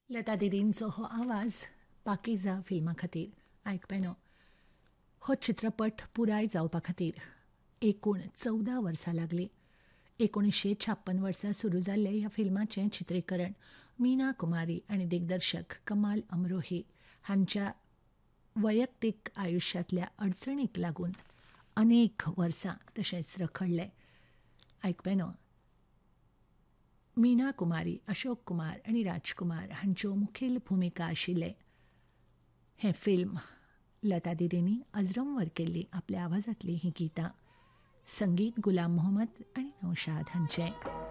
लता दिदींचो हो आवाज पाकीजा फिल्मा खातीर आयकपेनो. हो चित्रपट पुराय जावपा खातीर एकूण 14 वर्सां लागलीं. 1956 वर्सा सुरू जाल्लें ह्या फिल्माचें चित्रीकरण मीना कुमारी आनी दिग्दर्शक कमाल अमरोही हांच्या वैयक्तीक आयुश्यांतल्या अडचणीक लागून अनेक वर्सां तशेंच रखडलें. आयकपेनो. मीना कुमारी, अशोक कुमार आनी राजकुमार हांच्यो मुखेल भुमिका आशिल्ले हें फिल्म लता दिदींनी अजरंवर केल्ली आपल्या आवाजांतलीं हीं गितां. संगीत गुलाम मोहम्मद आनी नौशाद हांचें.